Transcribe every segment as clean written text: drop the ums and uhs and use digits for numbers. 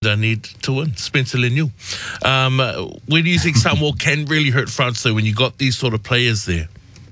they need to win. Spencer Leniu. Where do you think Samoa can really hurt France, though, when you got these sort of players there?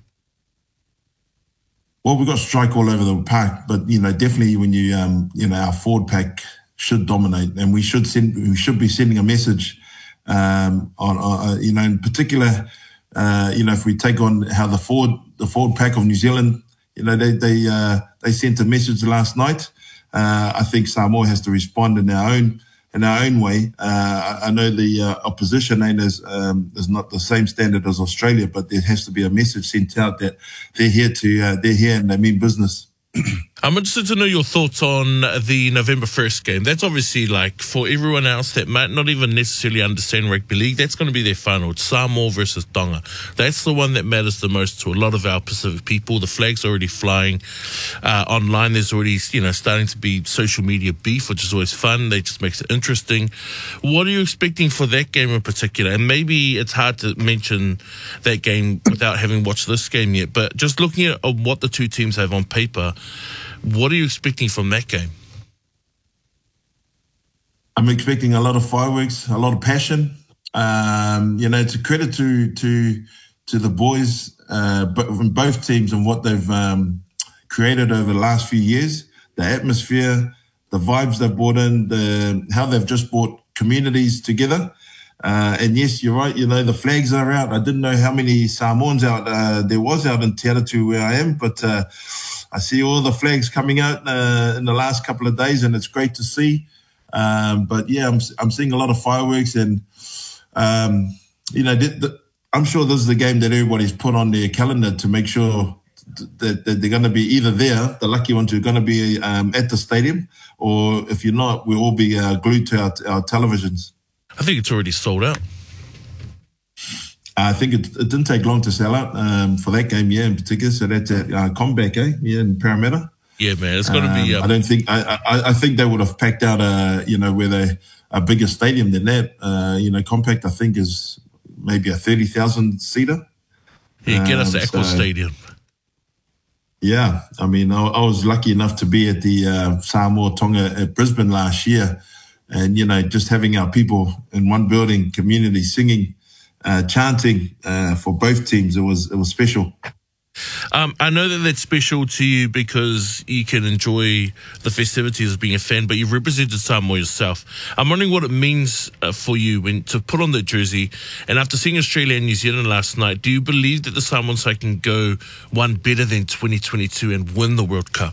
Well, we've got strike all over the park, but, definitely when our forward pack should dominate, and we should be sending a message on in particular, if we take on how the forward pack of New Zealand, they sent a message last night. I think Samoa has to respond in our own way. I know the opposition is not the same standard as Australia, but there has to be a message sent out that they're here and they mean business. I'm interested to know your thoughts on the November 1st game. That's obviously, like, for everyone else that might not even necessarily understand rugby league, that's going to be their final. It's Samoa versus Tonga. That's the one that matters the most to a lot of our Pacific people. The flag's already flying online. There's already, starting to be social media beef, which is always fun. That just makes it interesting. What are you expecting for that game in particular? And maybe it's hard to mention that game without having watched this game yet, but just looking at what the two teams have on paper, what are you expecting from that game? I'm expecting a lot of fireworks, a lot of passion. It's a credit to the boys, from both teams and what they've created over the last few years. The atmosphere, the vibes they've brought in, how they've just brought communities together. And yes, you're right. The flags are out. I didn't know how many Samoans there was out in Te Aratu where I am, but I see all the flags coming out in the last couple of days, and it's great to see. But yeah, I'm seeing a lot of fireworks, and I'm sure this is the game that everybody's put on their calendar to make sure that they're going to be either there, the lucky ones who are going to be at the stadium, or if you're not, we'll all be glued to our televisions. I think it's already sold out. I think it didn't take long to sell out for that game, in particular. So that's at Comback, in Parramatta. Yeah, man, it's going to be. I don't think. I think they would have packed out where they a bigger stadium than that. Compact, I think, is maybe a 30,000 seater. Yeah, get us to Aqua Stadium. Yeah, I mean, I was lucky enough to be at the Samoa Tonga at Brisbane last year, and just having our people in one building, community singing. Chanting for both teams, it was special. I know that that's special to you because you can enjoy the festivities of being a fan, but you've represented Samoa yourself. I'm wondering what it means for you to put on that jersey. And after seeing Australia and New Zealand last night, do you believe that the Samoan side can go one better than 2022 and win the World Cup?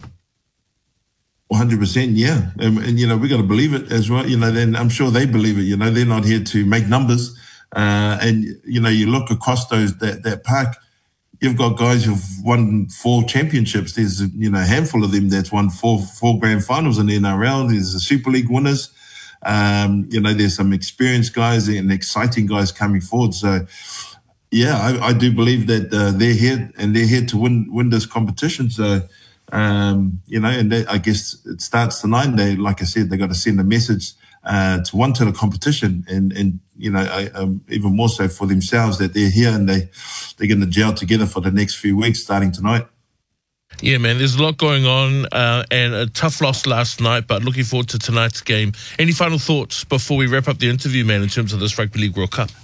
100%, yeah. And we got to believe it as well. Then I'm sure they believe it. They're not here to make numbers. And you look across that park, you've got guys who've won 4 championships. There's a handful of them that's won four grand finals in the NRL. There's the Super League winners. There's some experienced guys and exciting guys coming forward. So yeah, I do believe that they're here to win this competition. So and I guess it starts tonight. Like I said, they got to send a message to the competition, and even more so for themselves, that they're here and they're going to gel together for the next few weeks starting tonight. Yeah, man, there's a lot going on, and a tough loss last night, but looking forward to tonight's game. Any final thoughts before we wrap up the interview, man, in terms of this Rugby League World Cup?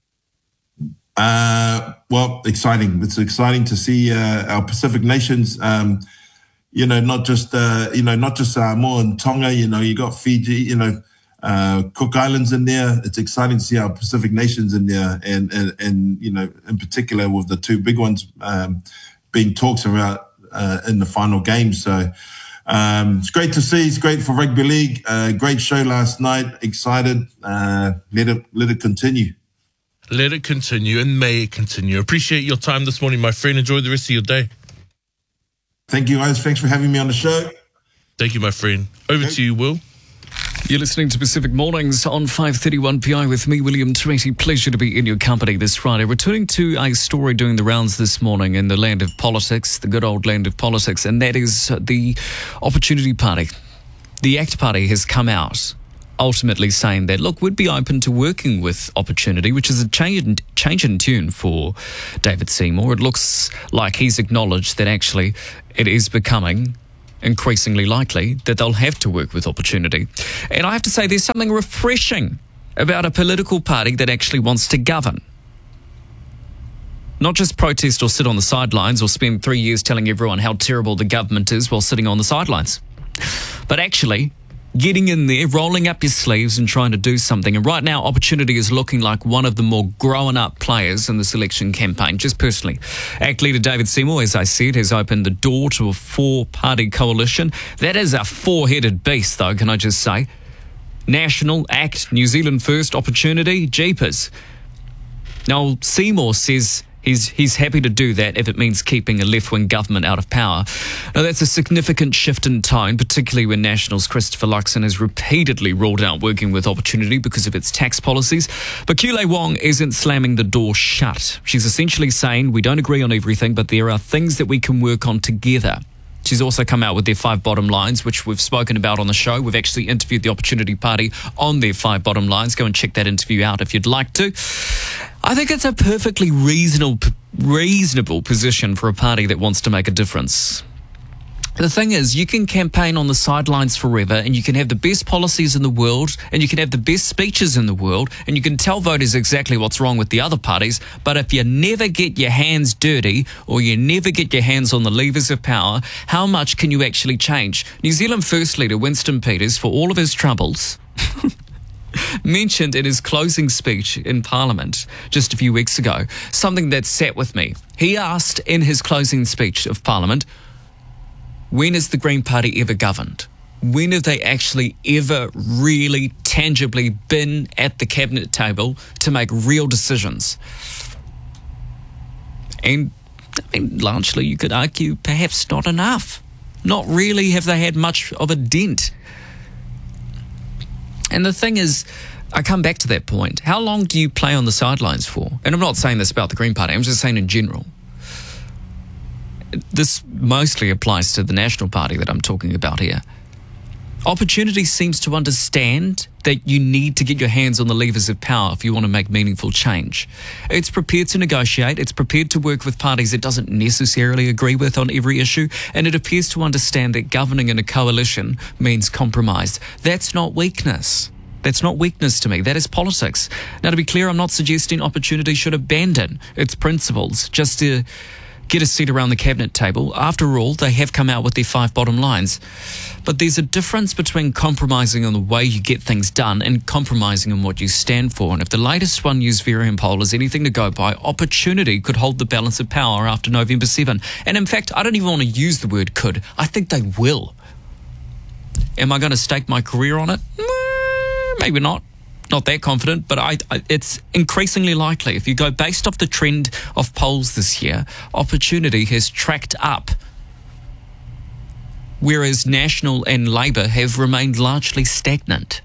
Well, exciting. It's exciting to see our Pacific nations, not just Samoa and Tonga, you got Fiji, Cook Islands in there. It's exciting to see our Pacific nations in there, and in particular with the 2 big ones being talked about in the final game. So it's great to see. It's great for rugby league. Great show last night. Excited. Let it continue. Let it continue, and may it continue. Appreciate your time this morning, my friend. Enjoy the rest of your day. Thank you, guys. Thanks for having me on the show. Thank you, my friend. Over to you, Will. You're listening to Pacific Mornings on 531 PI with me, William Treaty. Pleasure to be in your company this Friday. Returning to a story doing the rounds this morning in the land of politics, the good old land of politics, and that is the Opportunity Party. The ACT Party has come out ultimately saying that, look, we'd be open to working with Opportunity, which is a change in tune for David Seymour. It looks like he's acknowledged that actually it is becoming increasingly likely that they'll have to work with Opportunity. And I have to say, there's something refreshing about a political party that actually wants to govern. Not just protest or sit on the sidelines or spend 3 years telling everyone how terrible the government is while sitting on the sidelines, but actually getting in there, rolling up your sleeves and trying to do something. And right now, Opportunity is looking like one of the more grown-up players in this election campaign, just personally. ACT leader David Seymour, as I said, has opened the door to a four-party coalition. That is a four-headed beast, though, can I just say. National, ACT, New Zealand First, Opportunity, jeepers. Now, Seymour says he's happy to do that if it means keeping a left-wing government out of power. Now, that's a significant shift in tone, particularly when National's Christopher Luxon has repeatedly ruled out working with Opportunity because of its tax policies. But Kulei Wong isn't slamming the door shut. She's essentially saying we don't agree on everything, but there are things that we can work on together. She's also come out with their 5 bottom lines, which we've spoken about on the show. We've actually interviewed the Opportunity Party on their 5 bottom lines. Go and check that interview out if you'd like to. I think it's a perfectly reasonable position for a party that wants to make a difference. The thing is, you can campaign on the sidelines forever and you can have the best policies in the world and you can have the best speeches in the world and you can tell voters exactly what's wrong with the other parties, but if you never get your hands dirty or you never get your hands on the levers of power, how much can you actually change? New Zealand First leader Winston Peters, for all of his troubles, mentioned in his closing speech in Parliament just a few weeks ago something that sat with me. He asked in his closing speech of Parliament, when has the Green Party ever governed? When have they actually ever really tangibly been at the cabinet table to make real decisions? And I mean, largely you could argue perhaps not enough. Not really have they had much of a dent. And the thing is, I come back to that point. How long do you play on the sidelines for? And I'm not saying this about the Green Party, I'm just saying in general. This mostly applies to the National Party that I'm talking about here. Opportunity seems to understand that you need to get your hands on the levers of power if you want to make meaningful change. It's prepared to negotiate, it's prepared to work with parties it doesn't necessarily agree with on every issue, and it appears to understand that governing in a coalition means compromise. That's not weakness. That's not weakness to me. That is politics. Now, to be clear, I'm not suggesting Opportunity should abandon its principles just to get a seat around the cabinet table. After all, they have come out with their 5 bottom lines. But there's a difference between compromising on the way you get things done and compromising on what you stand for. And if the latest One News Varian poll is anything to go by, Opportunity could hold the balance of power after November 7. And in fact, I don't even want to use the word could. I think they will. Am I going to stake my career on it? Maybe not. Not that confident, but it's increasingly likely. If you go based off the trend of polls this year, Opportunity has tracked up, whereas National and Labour have remained largely stagnant.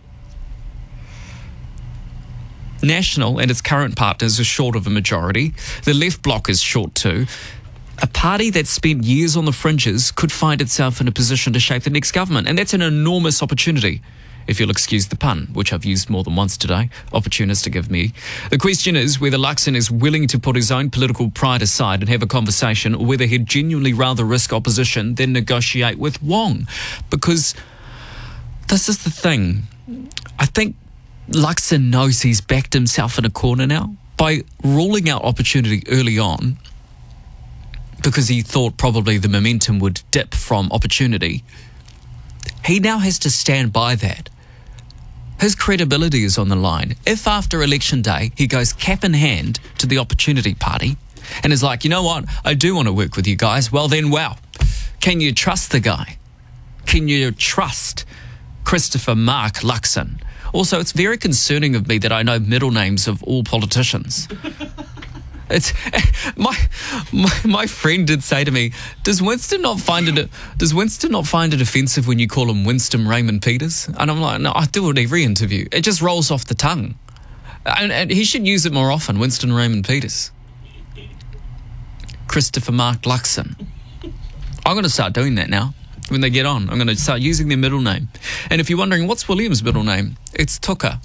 National and its current partners are short of a majority. The left bloc is short too. A party that spent years on the fringes could find itself in a position to shape the next government, and that's an enormous opportunity. If you'll excuse the pun, which I've used more than once today, opportunistic of me. The question is whether Luxon is willing to put his own political pride aside and have a conversation, or whether he'd genuinely rather risk opposition than negotiate with Wong. Because this is the thing. I think Luxon knows he's backed himself in a corner now by ruling out Opportunity early on, because he thought probably the momentum would dip from Opportunity. He now has to stand by that. His credibility is on the line. If after Election Day he goes cap in hand to the Opportunity Party and is like, you know what, I do want to work with you guys, well then, wow. Can you trust the guy? Can you trust Christopher Mark Luxon? Also, it's very concerning of me that I know middle names of all politicians. It's my friend did say to me, does Winston not find it offensive when you call him Winston Raymond Peters? And I'm like, no, I do it every interview. It just rolls off the tongue. And he should use it more often, Winston Raymond Peters. Christopher Mark Luxon. I'm going to start doing that now. When they get on, I'm going to start using their middle name. And if you're wondering, what's William's middle name? It's Tuka.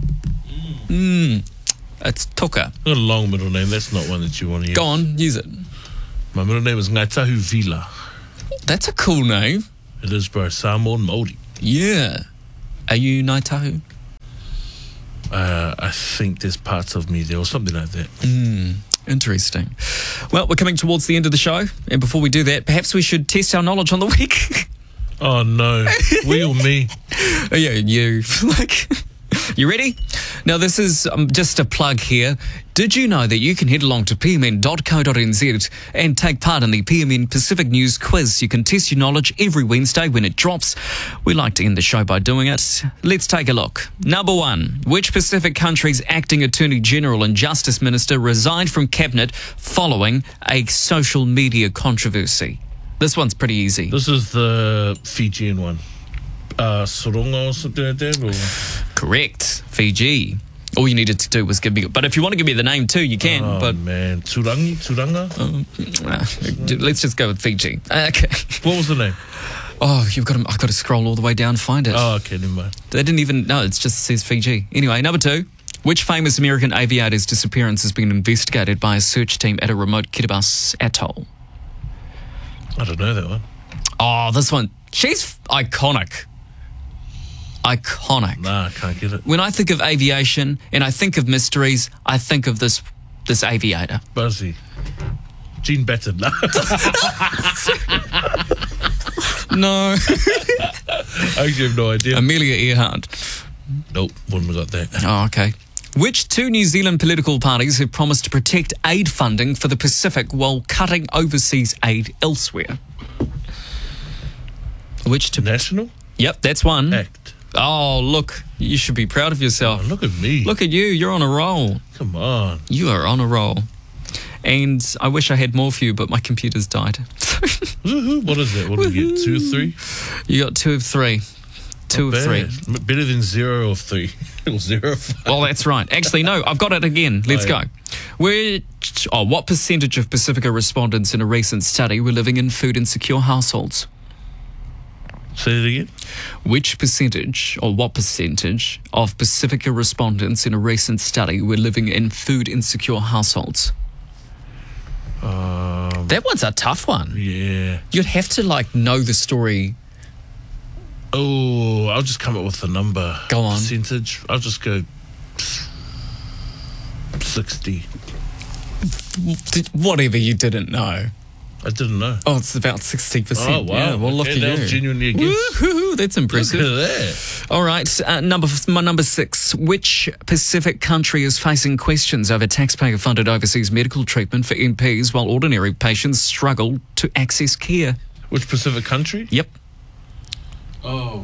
It's Tuka. Got a long middle name. That's not one that you want to use. Go on, use it. My middle name is Ngaitahu Vila. That's a cool name. It is, bro. Samoan Māori. Yeah. Are you Ngāi Tahu? I think there's parts of me there or something like that. Interesting. Well, we're coming towards the end of the show, and before we do that, perhaps we should test our knowledge on the week. Oh, no. We or me? Yeah, you. You ready? Now, this is just a plug here. Did you know that you can head along to pmn.co.nz and take part in the PMN Pacific News Quiz? You can test your knowledge every Wednesday when it drops. We like to end the show by doing it. Let's take a look. Number 1. Which Pacific country's acting Attorney General and Justice Minister resigned from Cabinet following a social media controversy? This one's pretty easy. This is the Fijian one. Soronga or something like that? Or? Correct. Fiji. All you needed to do was give me... But if you want to give me the name too, you can. Oh, but man. Turanga? Let's just go with Fiji. Okay. What was the name? Oh, I've got to scroll all the way down to find it. Oh, okay, never mind. They didn't even... No, it just says Fiji. Anyway, number 2. Which famous American aviator's disappearance has been investigated by a search team at a remote Kiribati atoll? I don't know that one. Oh, this one. She's iconic. Iconic. Nah, I can't get it. When I think of aviation and I think of mysteries, I think of this aviator. Buzzy. Gene Batten. No. I actually have no idea. Amelia Earhart. Nope, wouldn't have got that. Oh, okay. Which 2 New Zealand political parties have promised to protect aid funding for the Pacific while cutting overseas aid elsewhere? Which 2? National? Yep, that's one. Act. Oh, look. You should be proud of yourself. Oh, look at me. Look at you. You're on a roll. Come on. You are on a roll. And I wish I had more for you, but my computer's died. Woohoo. What is that? What did we get? 2 of 3? You got 2 of 3. 2 of 3. Better than 0 of 3. Or 0 of 5. Well, that's right. Actually, no, I've got it again. Let's go. What percentage of Pacifica respondents in a recent study were living in food insecure households? Say it again. What percentage of Pacifica respondents in a recent study were living in food insecure households? That one's a tough one. Yeah. You'd have to know the story. Oh, I'll just come up with a number. Go on. Percentage. I'll just go 60. Whatever you didn't know. I didn't know. Oh, it's about 60%. Oh, wow. Yeah, well, look at that you. was genuinely a guess. Woo-hoo, that's impressive. Look at that. All right, number 6. Which Pacific country is facing questions over taxpayer-funded overseas medical treatment for MPs while ordinary patients struggle to access care? Which Pacific country? Yep. Oh.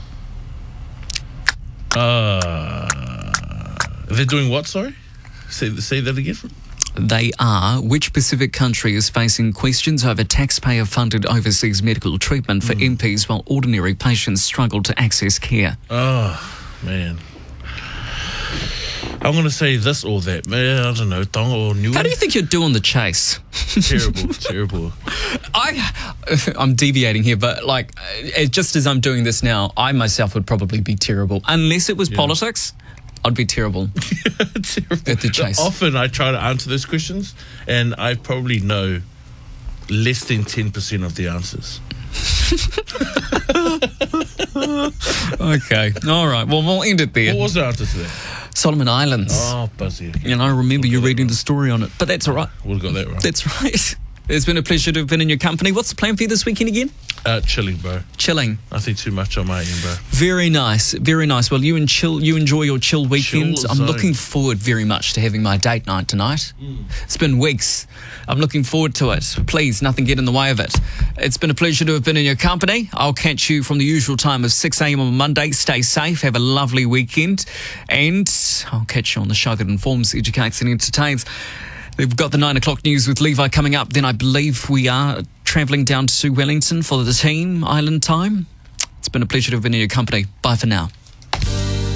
They're doing what, sorry? Say that again. They are. Which Pacific country is facing questions over taxpayer-funded overseas medical treatment for MPs while ordinary patients struggle to access care? Oh, man. I'm going to say this or that. Man, I don't know. Tonga or Niue. How do you think you're doing the chase? Terrible. I'm deviating here, but just as I'm doing this now, I myself would probably be terrible. Unless it was politics, I'd be terrible. Terrible. At the chase. Often I try to answer those questions, and I probably know less than 10% of the answers. Okay. All right. Well, we'll end it there. What was the answer to that? Solomon Islands. Oh, Buzzy. And I remember you reading the story on it, but that's all right. Would have got that right. That's right. It's been a pleasure to have been in your company. What's the plan for you this weekend again? Chilling, bro. Chilling. Nothing too much on my end, bro. Very nice. Very nice. Well, you enjoy your chill weekend. Chill I'm zone. looking forward very much to having my date night tonight. It's been weeks. I'm looking forward to it. Please, nothing get in the way of it. It's been a pleasure to have been in your company. I'll catch you from the usual time of 6 a.m. on Monday. Stay safe. Have a lovely weekend. And I'll catch you on the show that informs, educates and entertains. We've got the 9 o'clock news with Levi coming up. Then I believe we are travelling down to Wellington for the team island time. It's been a pleasure to have been in your company. Bye for now.